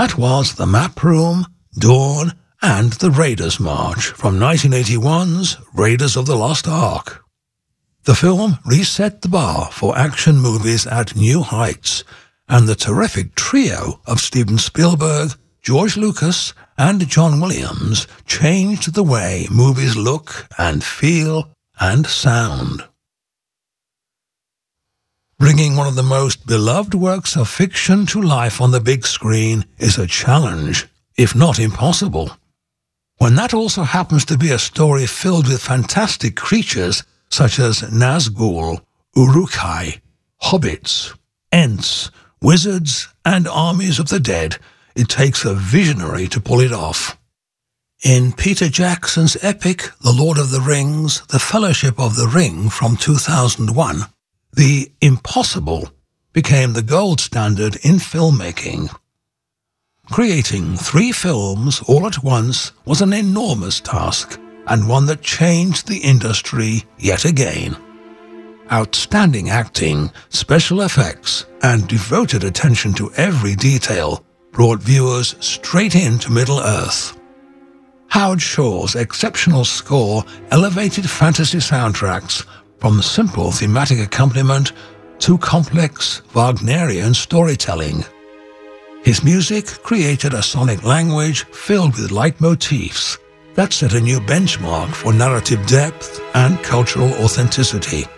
That was The Map Room, Dawn, and The Raiders March from 1981's Raiders of the Lost Ark. The film reset the bar for action movies at new heights, and the terrific trio of Steven Spielberg, George Lucas, and John Williams changed the way movies look and feel and sound. Bringing one of the most beloved works of fiction to life on the big screen is a challenge, if not impossible. When that also happens to be a story filled with fantastic creatures such as Nazgul, Uruk-hai, hobbits, Ents, wizards, and armies of the dead, it takes a visionary to pull it off. In Peter Jackson's epic The Lord of the Rings, The Fellowship of the Ring from 2001, the impossible became the gold standard in filmmaking. Creating 3 films all at once was an enormous task, and one that changed the industry yet again. Outstanding acting, special effects, and devoted attention to every detail brought viewers straight into Middle-earth. Howard Shore's exceptional score elevated fantasy soundtracks from simple thematic accompaniment to complex Wagnerian storytelling. His music created a sonic language filled with leitmotifs that set a new benchmark for narrative depth and cultural authenticity.